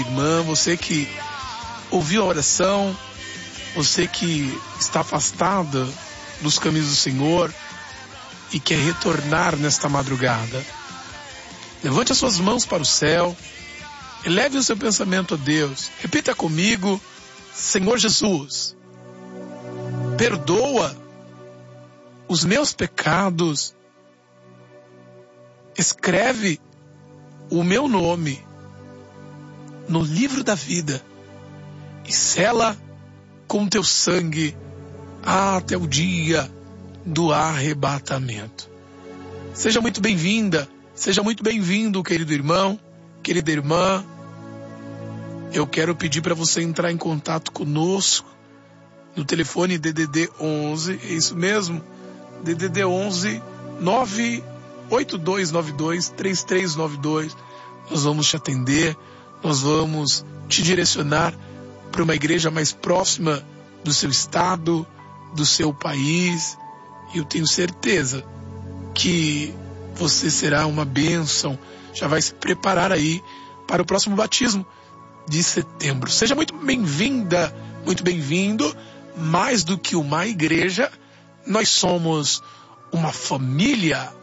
irmã, você que ouviu a oração, você que está afastada dos caminhos do Senhor e quer retornar nesta madrugada. Levante as suas mãos para o céu, eleve o seu pensamento a Deus. Repita comigo: Senhor Jesus, perdoa os meus pecados, escreve o meu nome no livro da vida e sela com teu sangue até o dia do arrebatamento. Seja muito bem-vinda, seja muito bem-vindo, querido irmão, querida irmã. Eu quero pedir para você entrar em contato conosco no telefone DDD 11, é isso mesmo, DDD 11 98292 3392. Nós vamos te atender, nós vamos te direcionar para uma igreja mais próxima do seu estado, do seu país, e eu tenho certeza que você será uma bênção. Já vai se preparar aí para o próximo batismo de setembro. Seja muito bem-vinda, muito bem-vindo. Mais do que uma igreja, nós somos uma família